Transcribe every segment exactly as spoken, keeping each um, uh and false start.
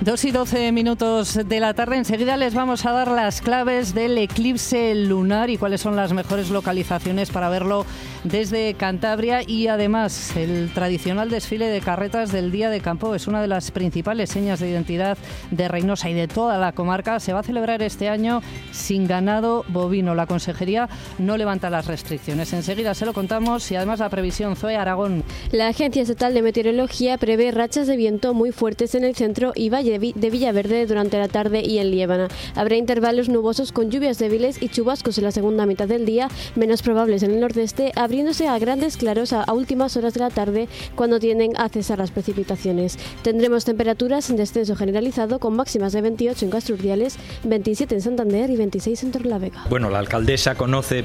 Dos y doce minutos de la tarde. Enseguida les vamos a dar las claves del eclipse lunar y cuáles son las mejores localizaciones para verlo desde Cantabria. Y además, el tradicional desfile de carretas del Día de Campo es una de las principales señas de identidad de Reynosa y de toda la comarca. Se va a celebrar este año sin ganado bovino. La Consejería no levanta las restricciones. Enseguida se lo contamos y además la previsión. Zoe Aragón. La Agencia Estatal de Meteorología prevé rachas de viento muy fuertes en el centro y valle de Villaverde durante la tarde y en Liébana. Habrá intervalos nubosos con lluvias débiles y chubascos en la segunda mitad del día, menos probables en el nordeste, abriéndose a grandes claros a, a últimas horas de la tarde cuando tienden a cesar las precipitaciones. Tendremos temperaturas en descenso generalizado con máximas de veintiocho en Castro Urdiales, veintisiete en Santander y veintiséis en Torrelavega. Bueno, la alcaldesa conoce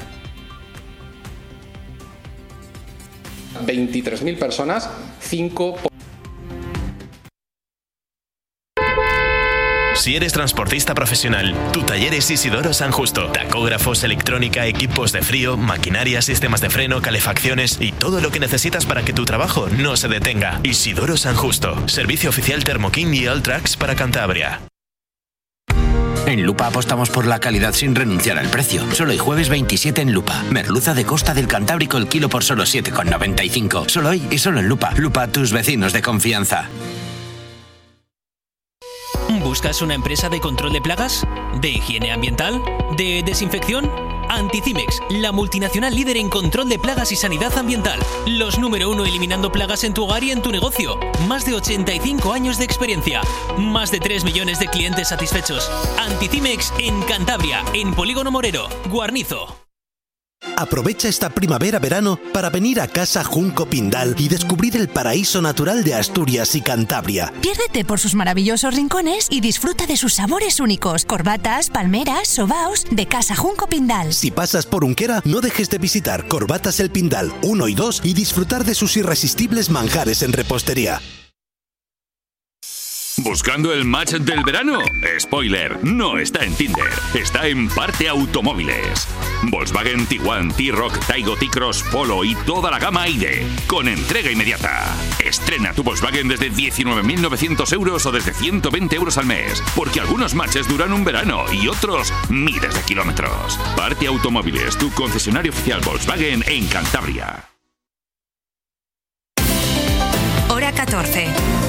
veintitrés mil personas, cinco... Si eres transportista profesional, tu taller es Isidoro San Justo. Tacógrafos, electrónica, equipos de frío, maquinaria, sistemas de freno, calefacciones y todo lo que necesitas para que tu trabajo no se detenga. Isidoro San Justo. Servicio oficial Thermoking y Alltrax para Cantabria. En Lupa apostamos por la calidad sin renunciar al precio. Solo hoy jueves veintisiete en Lupa. Merluza de Costa del Cantábrico el kilo por solo siete con noventa y cinco. Solo hoy y solo en Lupa. Lupa, tus vecinos de confianza. ¿Buscas una empresa de control de plagas? ¿De higiene ambiental? ¿De desinfección? Anticimex, la multinacional líder en control de plagas y sanidad ambiental. Los número uno eliminando plagas en tu hogar y en tu negocio. Más de ochenta y cinco años de experiencia. Más de tres millones de clientes satisfechos. Anticimex en Cantabria, en Polígono Morero, Guarnizo. Aprovecha esta primavera-verano para venir a Casa Junco Pindal y descubrir el paraíso natural de Asturias y Cantabria. Piérdete por sus maravillosos rincones y disfruta de sus sabores únicos. Corbatas, palmeras, sobaos de Casa Junco Pindal. Si pasas por Unquera, no dejes de visitar Corbatas El Pindal uno y dos y disfrutar de sus irresistibles manjares en repostería. ¿Buscando el match del verano? Spoiler, no está en Tinder, está en Parte Automóviles. Volkswagen Tiguan, T-Roc, Taigo, T-Cross, Polo y toda la gama I D, con entrega inmediata. Estrena tu Volkswagen desde diecinueve mil novecientos euros o desde ciento veinte euros al mes, porque algunos matches duran un verano y otros miles de kilómetros. Parte Automóviles, tu concesionario oficial Volkswagen en Cantabria. Hora catorce.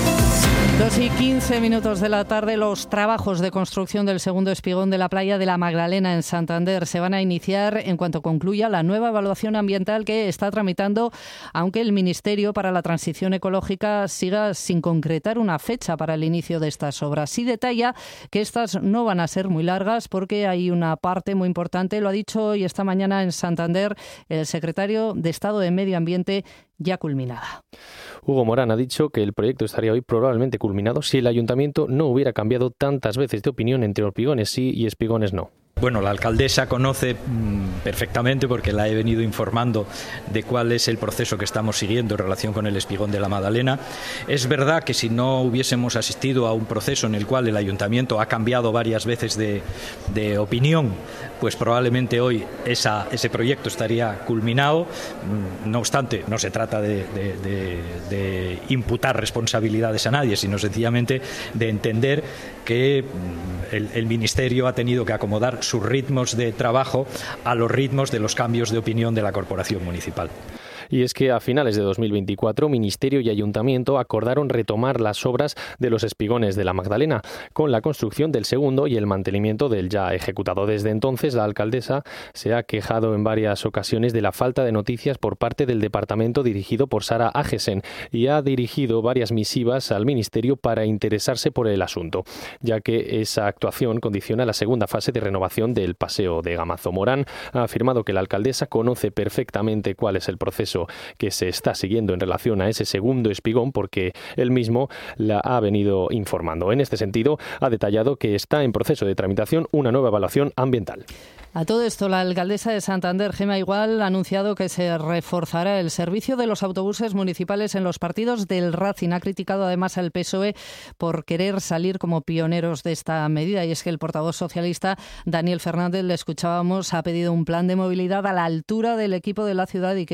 Dos y quince minutos de la tarde. Los trabajos de construcción del segundo espigón de la playa de la Magdalena en Santander se van a iniciar en cuanto concluya la nueva evaluación ambiental que está tramitando, aunque el Ministerio para la Transición Ecológica siga sin concretar una fecha para el inicio de estas obras. Sí detalla que estas no van a ser muy largas porque hay una parte muy importante, lo ha dicho hoy esta mañana en Santander el secretario de Estado de Medio Ambiente, ya culminada. Hugo Morán ha dicho que el proyecto estaría hoy probablemente culminado si el ayuntamiento no hubiera cambiado tantas veces de opinión entre espigones sí y espigones no. Bueno, la alcaldesa conoce mmm, perfectamente, porque la he venido informando de cuál es el proceso que estamos siguiendo en relación con el espigón de la Magdalena. Es verdad que si no hubiésemos asistido a un proceso en el cual el ayuntamiento ha cambiado varias veces de, de opinión, pues probablemente hoy esa, ese proyecto estaría culminado. No obstante, no se trata de, de, de, de imputar responsabilidades a nadie, sino sencillamente de entender que el, el Ministerio ha tenido que acomodar sus ritmos de trabajo a los ritmos de los cambios de opinión de la corporación municipal. Y es que a finales de dos mil veinticuatro, Ministerio y Ayuntamiento acordaron retomar las obras de los espigones de la Magdalena, con la construcción del segundo y el mantenimiento del ya ejecutado. Desde entonces, la alcaldesa se ha quejado en varias ocasiones de la falta de noticias por parte del departamento dirigido por Sara Agesen y ha dirigido varias misivas al Ministerio para interesarse por el asunto, ya que esa actuación condiciona la segunda fase de renovación del Paseo de Gamazo. Morán ha afirmado que la alcaldesa conoce perfectamente cuál es el proceso que se está siguiendo en relación a ese segundo espigón, porque él mismo la ha venido informando. En este sentido, ha detallado que está en proceso de tramitación una nueva evaluación ambiental. A todo esto, la alcaldesa de Santander, Gema Igual, ha anunciado que se reforzará el servicio de los autobuses municipales en los partidos del Racing. Ha criticado además al P S O E por querer salir como pioneros de esta medida. Y es que el portavoz socialista, Daniel Fernández, le escuchábamos, ha pedido un plan de movilidad a la altura del equipo de la ciudad y que no se deje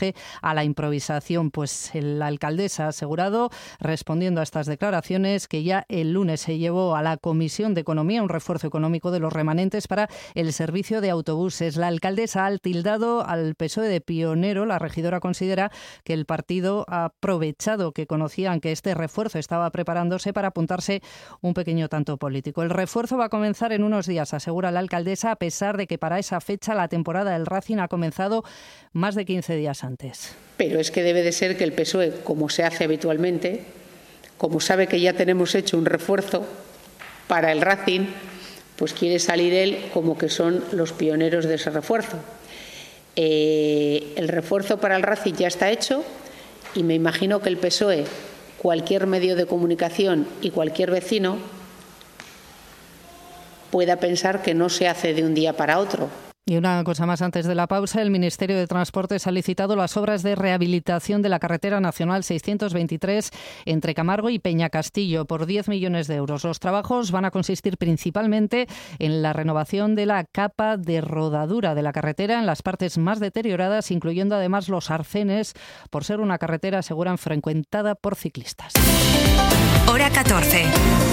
conduce a la improvisación. Pues la alcaldesa ha asegurado, respondiendo a estas declaraciones, que ya el lunes se llevó a la Comisión de Economía un refuerzo económico de los remanentes para el servicio de autobuses. La alcaldesa ha tildado al P S O E de pionero. La regidora considera que el partido ha aprovechado que conocían que este refuerzo estaba preparándose para apuntarse un pequeño tanto político. El refuerzo va a comenzar en unos días, asegura la alcaldesa, a pesar de que para esa fecha la temporada del Racing ha comenzado más de quince días antes. Pero es que debe de ser que el P S O E, como se hace habitualmente, como sabe que ya tenemos hecho un refuerzo para el Racing, pues quiere salir él como que son los pioneros de ese refuerzo. Eh, el refuerzo para el Racing ya está hecho y me imagino que el P S O E, cualquier medio de comunicación y cualquier vecino pueda pensar que no se hace de un día para otro. Y una cosa más antes de la pausa, el Ministerio de Transportes ha licitado las obras de rehabilitación de la carretera nacional seiscientos veintitrés entre Camargo y Peñacastillo por diez millones de euros. Los trabajos van a consistir principalmente en la renovación de la capa de rodadura de la carretera en las partes más deterioradas, incluyendo además los arcenes, por ser una carretera, aseguran, frecuentada por ciclistas. Hora catorce.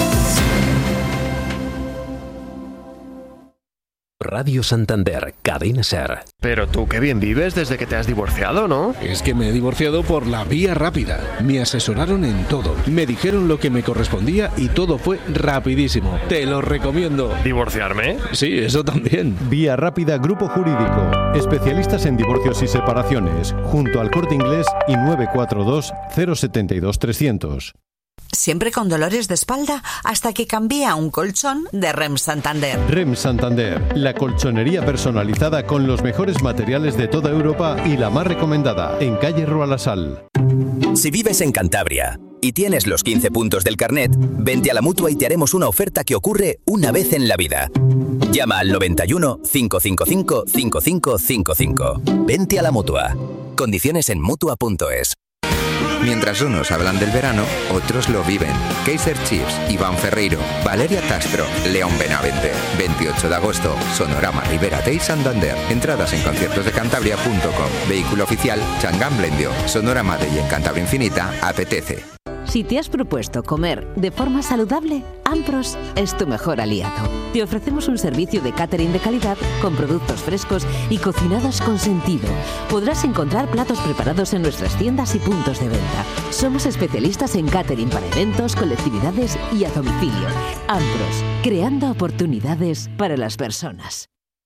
Radio Santander, Cadena SER. Pero tú qué bien vives desde que te has divorciado, ¿no? Es que me he divorciado por la vía rápida. Me asesoraron en todo. Me dijeron lo que me correspondía y todo fue rapidísimo. Te lo recomiendo. ¿Divorciarme? Sí, eso también. Vía Rápida Grupo Jurídico. Especialistas en divorcios y separaciones. Junto al Corte Inglés y nueve cuatro dos, cero siete dos, tres cero cero. ¿Siempre con dolores de espalda? Hasta que cambié a un colchón de R E M Santander. R E M Santander, la colchonería personalizada con los mejores materiales de toda Europa y la más recomendada, en calle Roalasal. Si vives en Cantabria y tienes los quince puntos del carnet, vente a la Mutua y te haremos una oferta que ocurre una vez en la vida. Llama al noventa y uno, cinco cinco cinco, cinco cinco cinco cinco. Vente a la Mutua. Condiciones en mutua punto es. Mientras unos hablan del verano, otros lo viven. Kaiser Chiefs, Iván Ferreiro, Valeria Castro, León Benavente. veintiocho de agosto, Sonorama Ribera Day Santander. Entradas en conciertos de cantabria punto com. Vehículo oficial, Changán Blendio. Sonorama Day en Cantabria Infinita, apetece. Si te has propuesto comer de forma saludable, Ampros es tu mejor aliado. Te ofrecemos un servicio de catering de calidad con productos frescos y cocinados con sentido. Podrás encontrar platos preparados en nuestras tiendas y puntos de venta. Somos especialistas en catering para eventos, colectividades y a domicilio. Ampros, creando oportunidades para las personas.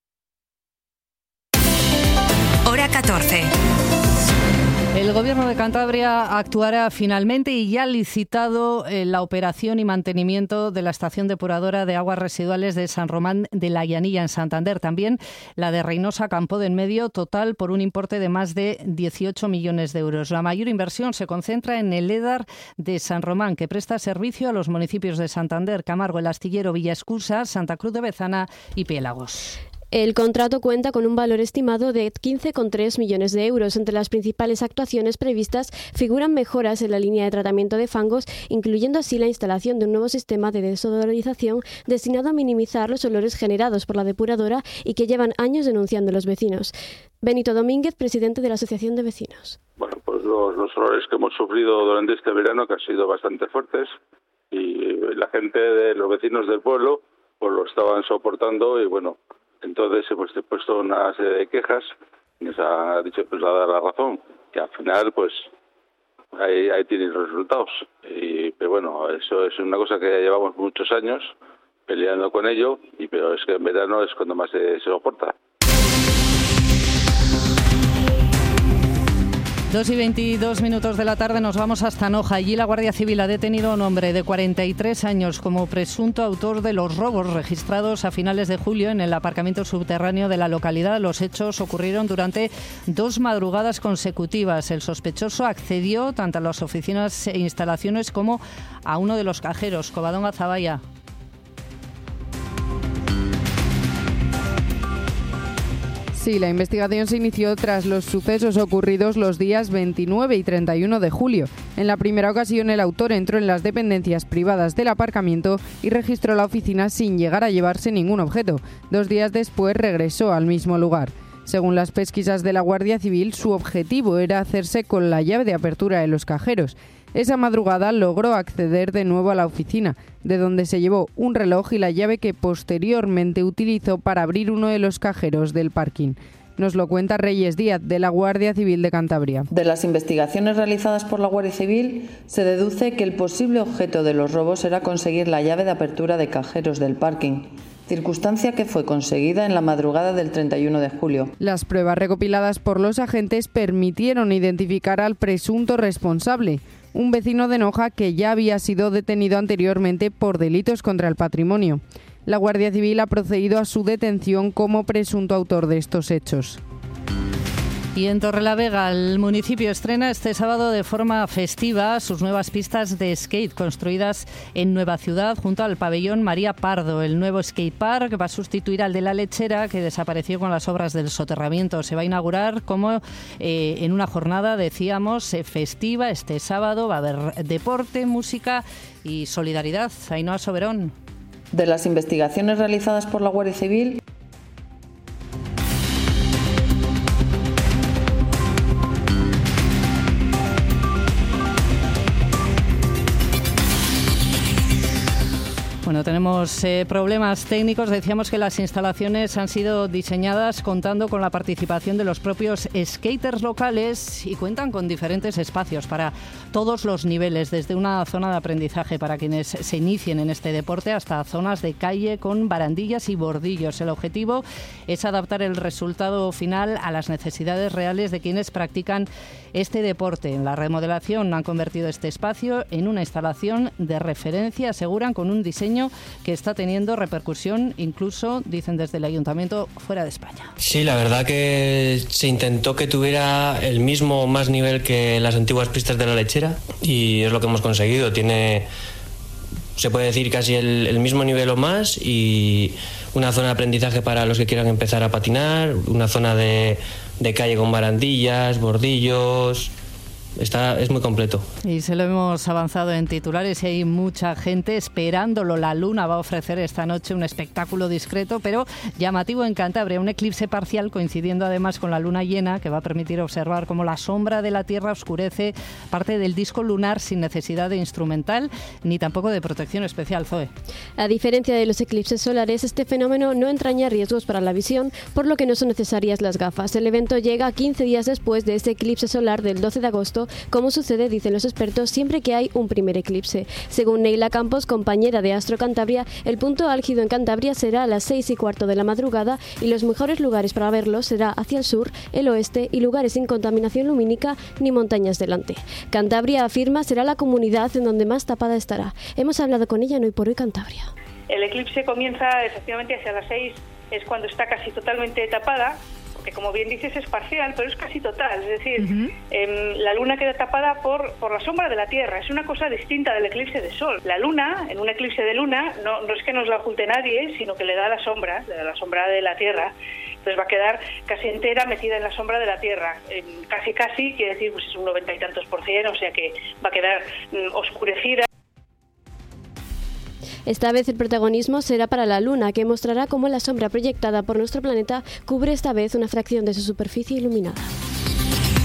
Hora catorce. El Gobierno de Cantabria actuará finalmente y ya ha licitado eh, la operación y mantenimiento de la estación depuradora de aguas residuales de San Román de la Llanilla en Santander. También la de Reynosa Campo de Enmedio, total por un importe de más de dieciocho millones de euros. La mayor inversión se concentra en el EDAR de San Román, que presta servicio a los municipios de Santander, Camargo, El Astillero, Villaescusa, Santa Cruz de Bezana y Piélagos. El contrato cuenta con un valor estimado de quince coma tres millones de euros. Entre las principales actuaciones previstas figuran mejoras en la línea de tratamiento de fangos, incluyendo así la instalación de un nuevo sistema de desodorización destinado a minimizar los olores generados por la depuradora y que llevan años denunciando los vecinos. Benito Domínguez, presidente de la Asociación de Vecinos. Bueno, pues los, los olores que hemos sufrido durante este verano, que han sido bastante fuertes, y la gente, de los vecinos del pueblo, pues lo estaban soportando y bueno, entonces hemos puesto una serie de quejas y nos ha dicho, pues ha dado la razón, que al final pues ahí, ahí tienen los resultados. Y, pero bueno, eso es una cosa que ya llevamos muchos años peleando con ello, y pero es que en verano es cuando más se, se soporta. dos y veintidós minutos de la tarde nos vamos hasta Noja. Allí la Guardia Civil ha detenido a un hombre de cuarenta y tres años como presunto autor de los robos registrados a finales de julio en el aparcamiento subterráneo de la localidad. Los hechos ocurrieron durante dos madrugadas consecutivas. El sospechoso accedió tanto a las oficinas e instalaciones como a uno de los cajeros. Covadonga Zaballa. Sí, la investigación se inició tras los sucesos ocurridos los días veintinueve y treinta y uno de julio. En la primera ocasión, el autor entró en las dependencias privadas del aparcamiento y registró la oficina sin llegar a llevarse ningún objeto. Dos días después regresó al mismo lugar. Según las pesquisas de la Guardia Civil, su objetivo era hacerse con la llave de apertura de los cajeros. Esa madrugada logró acceder de nuevo a la oficina, de donde se llevó un reloj y la llave que posteriormente utilizó para abrir uno de los cajeros del parking. Nos lo cuenta Reyes Díaz, de la Guardia Civil de Cantabria. De las investigaciones realizadas por la Guardia Civil, se deduce que el posible objeto de los robos era conseguir la llave de apertura de cajeros del parking, circunstancia que fue conseguida en la madrugada del treinta y uno de julio. Las pruebas recopiladas por los agentes permitieron identificar al presunto responsable, un vecino de Noja que ya había sido detenido anteriormente por delitos contra el patrimonio. La Guardia Civil ha procedido a su detención como presunto autor de estos hechos. Y en Torrelavega, el municipio estrena este sábado de forma festiva sus nuevas pistas de skate construidas en Nueva Ciudad junto al pabellón María Pardo. El nuevo skatepark va a sustituir al de La Lechera, que desapareció con las obras del soterramiento. Se va a inaugurar como eh, en una jornada, decíamos, eh, festiva este sábado. Va a haber deporte, música y solidaridad. Ainhoa Soberón. De las investigaciones realizadas por la Guardia Civil, Bueno, tenemos eh, problemas técnicos. Decíamos que las instalaciones han sido diseñadas contando con la participación de los propios skaters locales y cuentan con diferentes espacios para todos los niveles, desde una zona de aprendizaje para quienes se inicien en este deporte hasta zonas de calle con barandillas y bordillos. El objetivo es adaptar el resultado final a las necesidades reales de quienes practican este deporte. En la remodelación han convertido este espacio en una instalación de referencia, aseguran, con un diseño que está teniendo repercusión, incluso, dicen desde el Ayuntamiento, fuera de España. Sí, la verdad que se intentó que tuviera el mismo o más nivel que las antiguas pistas de La Lechera y es lo que hemos conseguido. Tiene, se puede decir, casi el, el mismo nivel o más y una zona de aprendizaje para los que quieran empezar a patinar, una zona de, de calle con barandillas, bordillos. Está, es muy completo. Y se lo hemos avanzado en titulares y hay mucha gente esperándolo. La Luna va a ofrecer esta noche un espectáculo discreto pero llamativo en Cantabria. Un eclipse parcial coincidiendo además con la luna llena que va a permitir observar cómo la sombra de la Tierra oscurece parte del disco lunar sin necesidad de instrumental ni tampoco de protección especial. Zoe. A diferencia de los eclipses solares, este fenómeno no entraña riesgos para la visión, por lo que no son necesarias las gafas. El evento llega quince días después de ese eclipse solar del doce de agosto, como sucede, dicen los expertos, siempre que hay un primer eclipse. Según Neila Campos, compañera de Astro Cantabria, el punto álgido en Cantabria será a las seis y cuarto de la madrugada y los mejores lugares para verlo será hacia el sur, el oeste y lugares sin contaminación lumínica ni montañas delante. Cantabria, afirma, será la comunidad en donde más tapada estará. Hemos hablado con ella en Hoy por Hoy Cantabria. El eclipse comienza efectivamente hacia las seis, es cuando está casi totalmente tapada, que como bien dices es parcial, pero es casi total, es decir, uh-huh. eh, la luna queda tapada por, por la sombra de la Tierra, es una cosa distinta del eclipse de Sol. La luna, en un eclipse de luna, no, no es que nos la oculte nadie, sino que le da la sombra, le da la sombra de la Tierra, entonces va a quedar casi entera metida en la sombra de la Tierra, eh, casi casi, quiere decir, pues es un noventa y tantos por cien, o sea que va a quedar mm, oscurecida. Esta vez el protagonismo será para la Luna, que mostrará cómo la sombra proyectada por nuestro planeta cubre esta vez una fracción de su superficie iluminada.